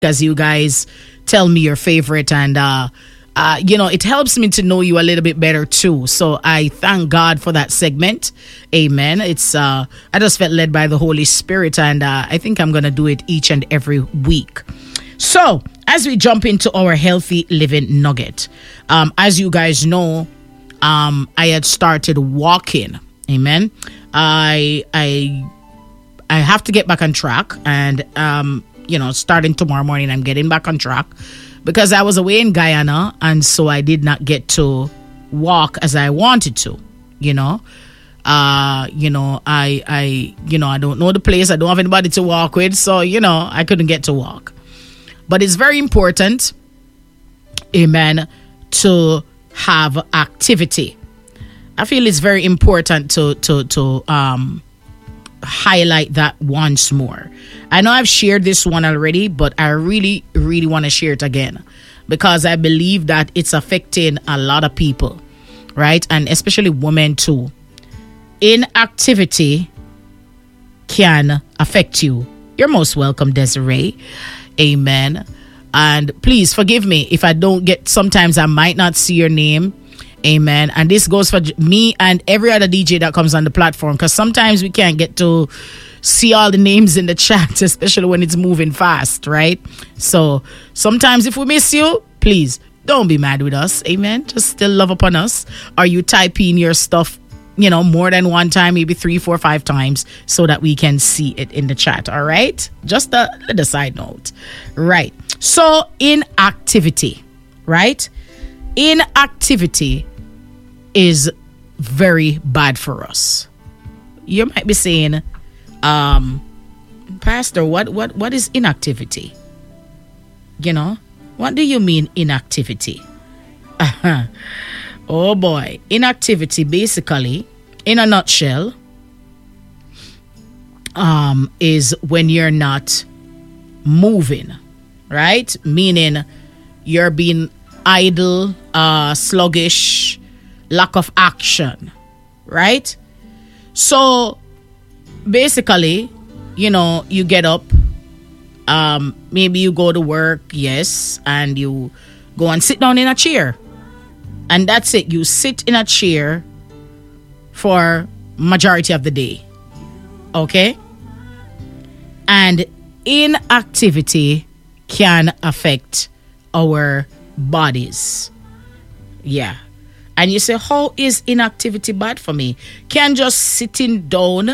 as you guys tell me your favorite, and it helps me to know you a little bit better too. So I thank God for that segment. Amen. It's I just felt led by the Holy Spirit, and I think I'm gonna do it each and every week. So as we jump into our healthy living nugget, as you guys know, I had started walking. Amen. I have to get back on track, and starting tomorrow morning, I'm getting back on track because I was away in Guyana, and so I did not get to walk as I wanted to. I don't know the place. I don't have anybody to walk with, so I couldn't get to walk. But it's very important, amen, to have activity. I feel it's very important to highlight that once more. I know I've shared this one already, but I really, really want to share it again because I believe that it's affecting a lot of people, right? And especially women too. Inactivity can affect you. You're most welcome, Desiree. Amen. And please forgive me if I don't get, sometimes I might not see your name. Amen. And this goes for me and every other DJ that comes on the platform, because sometimes we can't get to see all the names in the chat, especially when it's moving fast, right? So sometimes if we miss you, please don't be mad with us. Amen. Just still love upon us. Or you type in your stuff, more than one time, maybe 3, 4, 5 times, so that we can see it in the chat. All right. Just a little side note. Right. So inactivity, right? Inactivity is very bad for us. You might be saying, Pastor, what is inactivity? What do you mean inactivity? Oh boy. Inactivity, basically, in a nutshell, is when you're not moving, right? Meaning you're being idle, sluggish, lack of action, right? So basically, you get up, maybe you go to work, yes, and you go and sit down in a chair, and that's it. You sit in a chair for majority of the day, okay? And inactivity can affect our bodies. Yeah. And you say, how is inactivity bad for me? Can just sitting down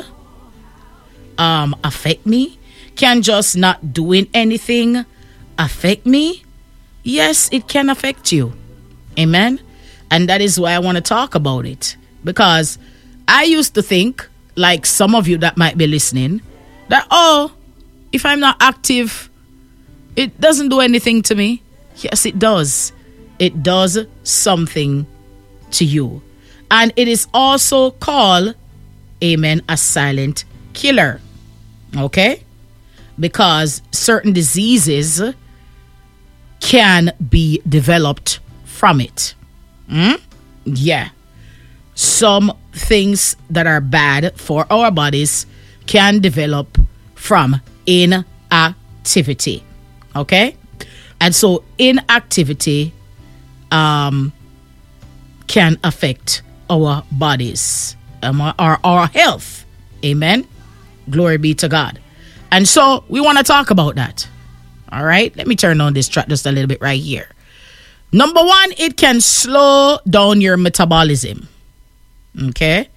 affect me? Can just not doing anything affect me? Yes, it can affect you. Amen. And that is why I want to talk about it. Because I used to think, like some of you that might be listening, that, if I'm not active, it doesn't do anything to me. Yes, it does. It does something to you. And it is also called, amen, a silent killer. Okay? Because certain diseases can be developed from it. Yeah. Some things that are bad for our bodies can develop from inactivity. Okay? And so inactivity can affect our bodies, our health. Amen. Glory be to God. And so we want to talk about that. All right. Let me turn on this track just a little bit right here. Number one, it can slow down your metabolism. Okay.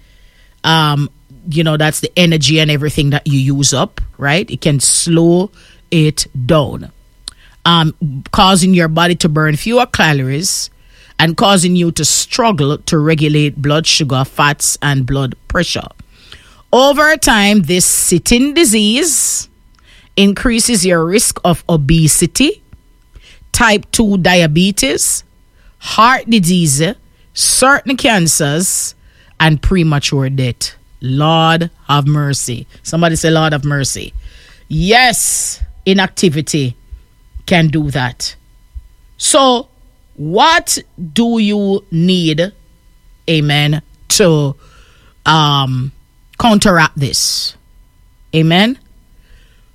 That's the energy and everything that you use up, right? It can slow it down, causing your body to burn fewer calories and causing you to struggle to regulate blood sugar, fats, and blood pressure. Over time, this sitting disease increases your risk of obesity, type 2 diabetes, heart disease, certain cancers, and premature death. Lord have mercy. Somebody say, Lord have mercy. Yes, inactivity can do that. So, what do you need, amen, to counteract this? Amen.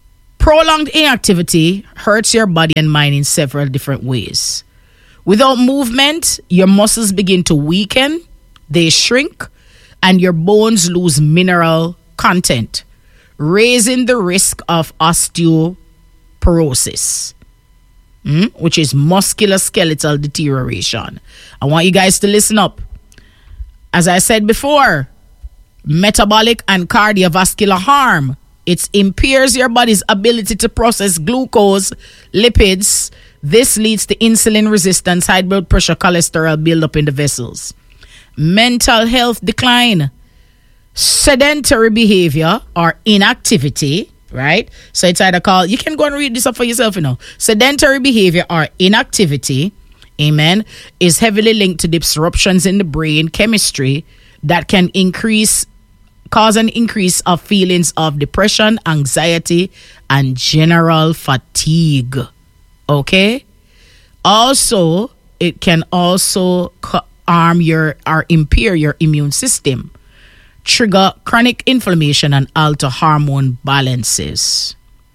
Prolonged inactivity hurts your body and mind in several different ways. Without movement, your muscles begin to weaken, they shrink, and your bones lose mineral content, raising the risk of osteoporosis, which is musculoskeletal deterioration. I want you guys to listen up. As I said before, metabolic and cardiovascular harm. It impairs your body's ability to process glucose, lipids. This leads to insulin resistance, high blood pressure, cholesterol buildup in the vessels. Mental health decline. Sedentary behavior or inactivity, right? So it's either called, you can go and read this up for yourself, Sedentary behavior or inactivity, amen, is heavily linked to disruptions in the brain chemistry that can cause an increase of feelings of depression, anxiety, and general fatigue. Okay? Also, it can also impair your immune system, trigger chronic inflammation, and alter hormone balances.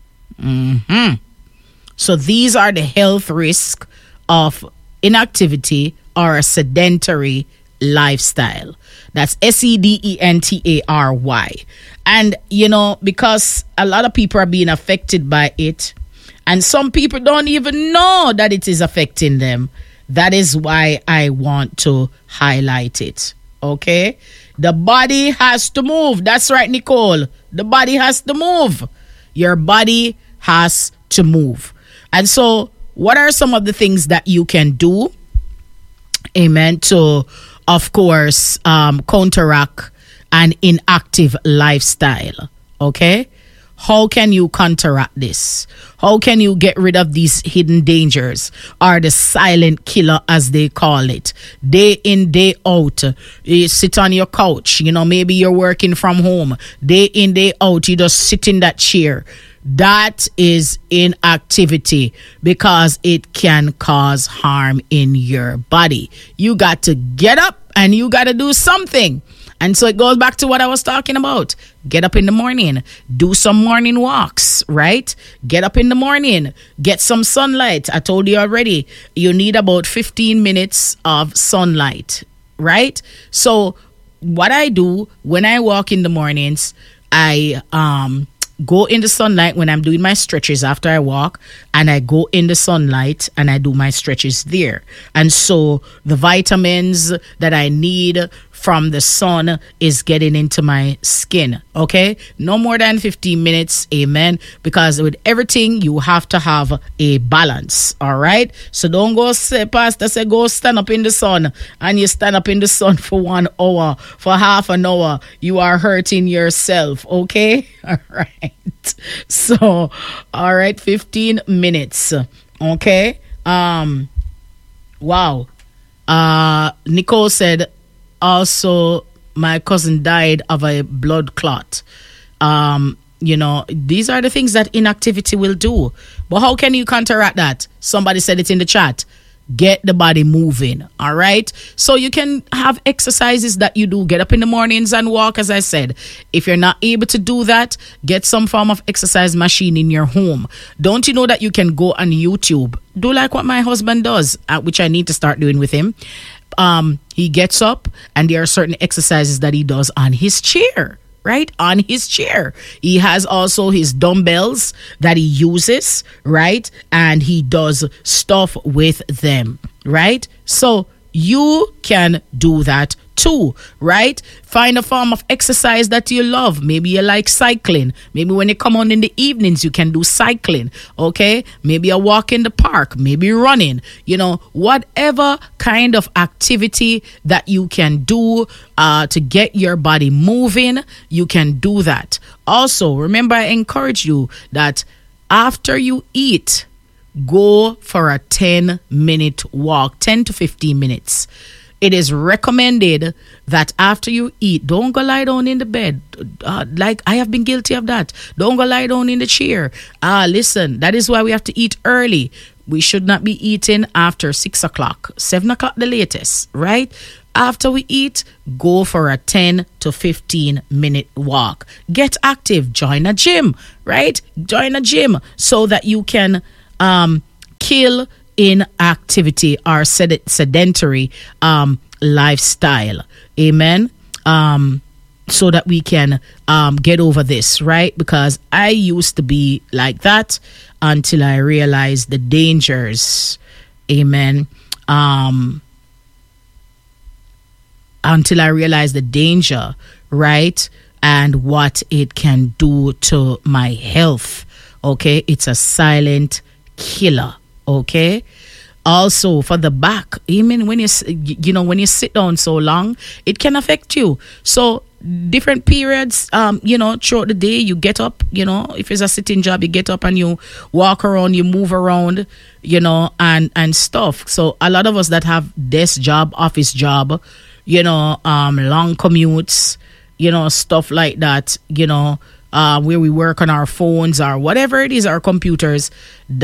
So these are the health risks of inactivity or a sedentary lifestyle. That's sedentary. And, because a lot of people are being affected by it, and some people don't even know that it is affecting them. That is why I want to highlight it. Okay? The body has to move. That's right, Nicole. The body has to move. Your body has to move. And so, what are some of the things that you can do, amen, to, of course, counteract an inactive lifestyle? Okay? How can you counteract this? How can you get rid of these hidden dangers, or the silent killer, as they call it? Day in, day out, you sit on your couch. Maybe you're working from home. Day in, day out, you just sit in that chair. That is inactivity, because it can cause harm in your body. You got to get up and you got to do something. And so it goes back to what I was talking about. Get up in the morning, do some morning walks, right? Get up in the morning, get some sunlight. I told you already, you need about 15 minutes of sunlight, right? So what I do when I walk in the mornings, I go in the sunlight when I'm doing my stretches after I walk, and I go in the sunlight and I do my stretches there. And so the vitamins that I need from the sun is getting into my skin. Okay? No more than 15 minutes. Amen. Because with everything, you have to have a balance. All right? So don't go say, Pastor, say go stand up in the sun, and you stand up in the sun for 1 hour, for half an hour. You are hurting yourself. Okay? All right. So, all right, 15 minutes. Okay? Wow. Nicole said, also, my cousin died of a blood clot. These are the things that inactivity will do. But how can you counteract that? Somebody said it in the chat. Get the body moving. All right. So you can have exercises that you do. Get up in the mornings and walk, as I said. If you're not able to do that, get some form of exercise machine in your home. Don't you know that you can go on YouTube? Do like what my husband does, which I need to start doing with him. He gets up, and there are certain exercises that he does on his chair. Right? On his chair. He has also his dumbbells that he uses, right? And he does stuff with them, right? So you can do that too, right? Find a form of exercise that you love. Maybe you like cycling. Maybe when you come on in the evenings, you can do cycling, okay? Maybe a walk in the park, maybe running, whatever kind of activity that you can do to get your body moving, you can do that. Also, remember, I encourage you that after you eat, go for a 10-minute walk, 10 to 15 minutes. It is recommended that after you eat, don't go lie down in the bed. Like I have been guilty of that. Don't go lie down in the chair. Listen, that is why we have to eat early. We should not be eating after 6 o'clock, 7 o'clock the latest, right? After we eat, go for a 10 to 15 minute walk. Get active. Join a gym, right? Join a gym so that you can kill inactivity or sedentary lifestyle. Amen. So that we can get over this, right? Because I used to be like that until I realized the dangers. Amen. Until I realized the danger, right? And what it can do to my health. Okay. It's a silent killer. Okay. Also for the back, even when when you sit down so long, it can affect you. So different periods, throughout the day, you get up, if it's a sitting job, you get up and you walk around, you move around, and stuff. So a lot of us that have desk job, office job, long commutes, stuff like that, where we work on our phones or whatever it is, our computers,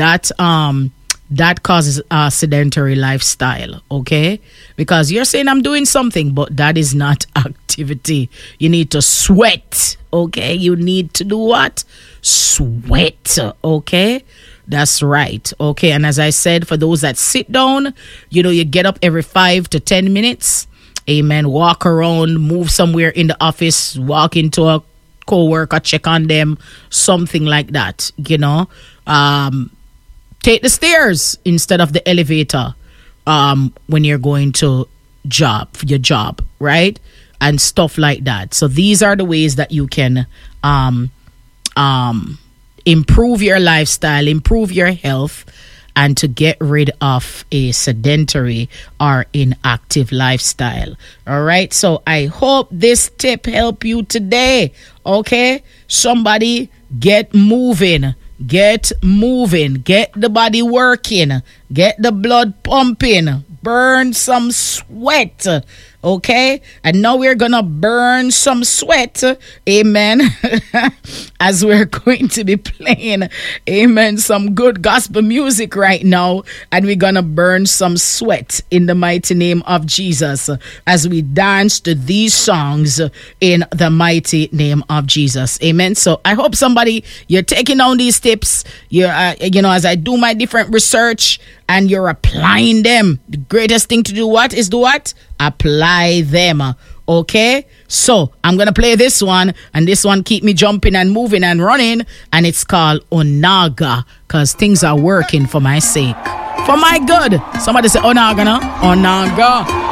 that causes a sedentary lifestyle, okay? Because you're saying I'm doing something, but that is not activity. You need to sweat, okay? You need to do what? Sweat, okay? That's right, okay? And as I said, for those that sit down, you get up every 5 to 10 minutes, amen, walk around, move somewhere in the office, walk into a co-worker, check on them, something like that, take the stairs instead of the elevator when you're going to your job, right? And stuff like that. So these are the ways that you can improve your lifestyle, improve your health, and to get rid of a sedentary or inactive lifestyle. All right. So I hope this tip helped you today. Okay. Somebody get moving. Get moving, get the body working, get the blood pumping, burn some sweat, okay? And now we're gonna burn some sweat, amen, as we're going to be playing, amen, some good gospel music right now, and we're gonna burn some sweat in the mighty name of Jesus as we dance to these songs in the mighty name of Jesus, amen. So I hope you're taking down these tips, you're as I do my different research, and you're applying them. The greatest thing to do is apply them. Okay, so I'm gonna play this one, and this one keep me jumping and moving and running, and it's called Onaga, because things are working for my sake, for my good. Somebody say Onaga, no? Onaga.